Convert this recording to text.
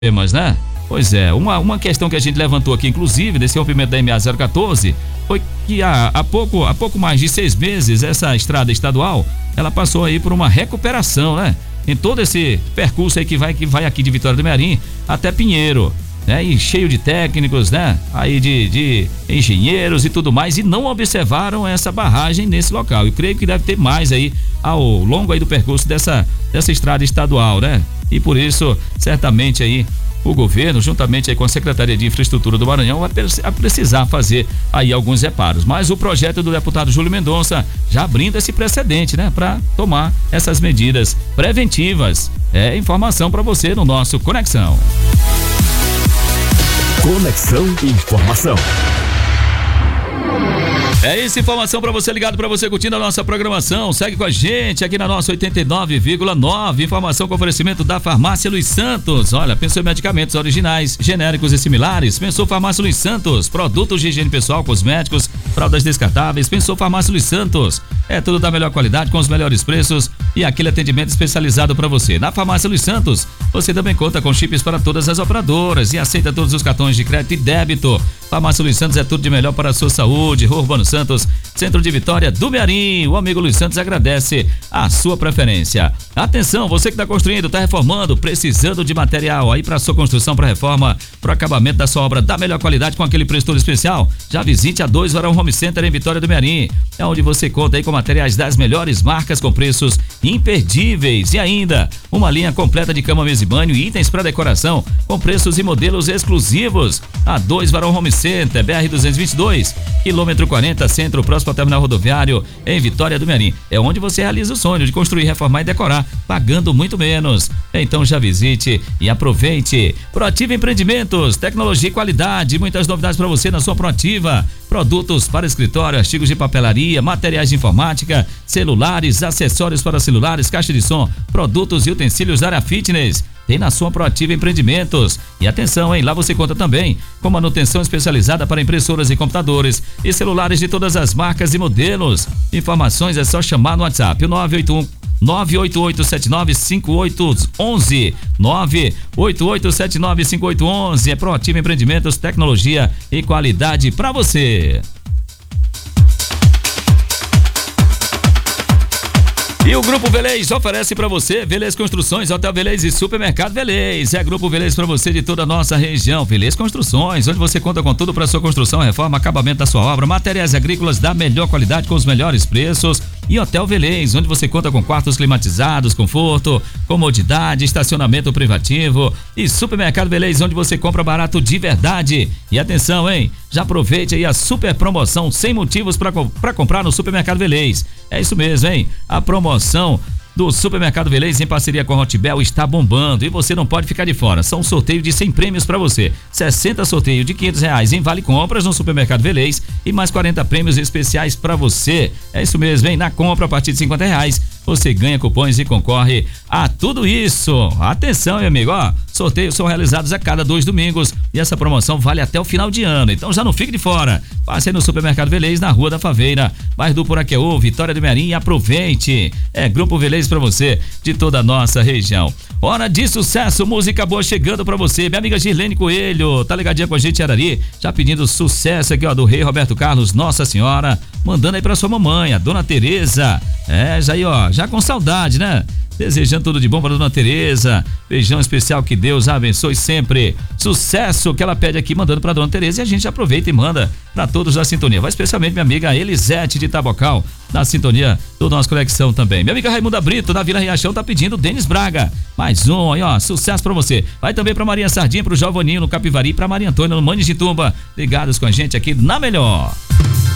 temas, né? Pois é, uma questão que a gente levantou aqui, inclusive, desse rompimento da MA 014, foi que há pouco mais de 6 meses, essa estrada estadual, ela passou aí por uma recuperação, né? Em todo esse percurso aí que vai aqui de Vitória do Mearim até Pinheiro, né? E cheio de técnicos, né? Aí de engenheiros e tudo mais, e não observaram essa barragem nesse local. Eu creio que deve ter mais aí ao longo aí do percurso dessa estrada estadual, né? E por isso, certamente aí, o governo, juntamente aí com a Secretaria de Infraestrutura do Maranhão, vai precisar fazer aí alguns reparos. Mas o projeto do deputado Júlio Mendonça já abrindo esse precedente, né? Para tomar essas medidas preventivas. É informação para você no nosso Conexão. Conexão Informação. É isso, informação para você ligado, para você curtindo a nossa programação. Segue com a gente aqui na nossa 89,9. Informação com oferecimento da Farmácia Luiz Santos. Olha, pensou em medicamentos originais, genéricos e similares? Pensou Farmácia Luiz Santos. Produtos de higiene pessoal, cosméticos, fraldas descartáveis. Pensou Farmácia Luiz Santos. É tudo da melhor qualidade, com os melhores preços e aquele atendimento especializado para você. Na Farmácia Luiz Santos, você também conta com chips para todas as operadoras e aceita todos os cartões de crédito e débito. Farmácia Luiz Santos é tudo de melhor para a sua saúde. Rua Urbano Santos, centro de Vitória do Mearim. O amigo Luiz Santos agradece a sua preferência. Atenção, você que está construindo, está reformando, precisando de material aí para sua construção, para reforma, para o acabamento da sua obra da melhor qualidade com aquele preço todo especial, já visite a 2 Varão Home Center em Vitória do Mearim. É onde você conta aí com materiais das melhores marcas com preços imperdíveis e ainda uma linha completa de cama, mesa e banho e itens para decoração com preços e modelos exclusivos. A 2 Varão Home Center, BR 222, quilômetro 40, centro, próximo ao terminal rodoviário, em Vitória do Mearim. É onde você realiza o sonho de construir, reformar e decorar, pagando muito menos. Então já visite e aproveite. Proativa Empreendimentos, tecnologia e qualidade, muitas novidades para você na sua Proativa. Produtos para escritório, artigos de papelaria, materiais de informática, celulares, acessórios para celulares, caixa de som, produtos e utensílios da área fitness. Tem na sua Proativa Empreendimentos. E atenção, hein? Lá você conta também com manutenção especializada para impressoras e computadores e celulares de todas as marcas e modelos. Informações é só chamar no WhatsApp, o 988795811. 988795811. É Proativa Empreendimentos, tecnologia e qualidade para você. E o Grupo Velez oferece para você Velez Construções, Hotel Velez e Supermercado Velez. É Grupo Velez para você de toda a nossa região. Velez Construções, onde você conta com tudo para sua construção, reforma, acabamento da sua obra, materiais agrícolas da melhor qualidade com os melhores preços. E Hotel Velez, onde você conta com quartos climatizados, conforto, comodidade, estacionamento privativo. E Supermercado Velez, onde você compra barato de verdade. E atenção, hein? Já aproveite aí a super promoção sem motivos para comprar no Supermercado Velez. É isso mesmo, hein? A promoção do Supermercado Velez em parceria com a Hotbel está bombando e você não pode ficar de fora. São um sorteio de 100 prêmios para você. 60 sorteio de R$500 em Vale Compras no Supermercado Velez e mais 40 prêmios especiais para você. É isso mesmo, hein? Na compra a partir de R$50 você ganha cupons e concorre a tudo isso. Atenção, meu amigo, ó. Sorteios são realizados a cada 2 domingos e essa promoção vale até o final de ano. Então já não fique de fora. Passe aí no Supermercado Velez na Rua da Faveira, bairro do Poraqueú, Vitória do Mearim, e aproveite. É Grupo Velez para você de toda a nossa região. Hora de sucesso, música boa chegando para você. Minha amiga Girlene Coelho, tá ligadinha com a gente, Arari, já pedindo sucesso aqui, ó, do Rei Roberto Carlos, Nossa Senhora, mandando aí pra sua mamãe, a Dona Tereza. Já aí, ó, já com saudade, né? Desejando tudo de bom para Dona Tereza. Beijão especial, que Deus a abençoe sempre. Sucesso que ela pede aqui, mandando para Dona Tereza, e a gente aproveita e manda para todos da sintonia. Vai especialmente minha amiga Elisete de Tabocal, na sintonia do nosso Conexão também. Minha amiga Raimunda Brito, da Vila Riachão, tá pedindo Denis Braga. Mais um aí, ó, sucesso para você. Vai também para Maria Sardinha, pro Jovaninho no Capivari, para Maria Antônia no Mandigitumba. Ligados com a gente aqui na Melhor.